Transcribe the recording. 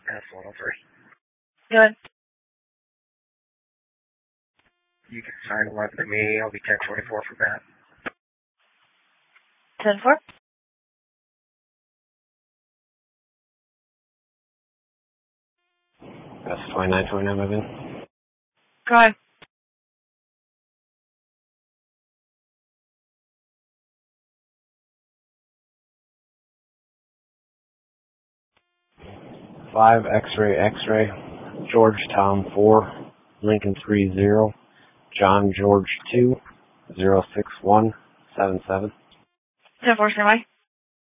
S103. Go ahead. You can sign 11 to me. I'll be 1024 for that. 10-4. That's 2929, I've been. Go ahead. Five X-ray, George Tom 4, Lincoln 30, John George 2, 06177. 10-4, stand by.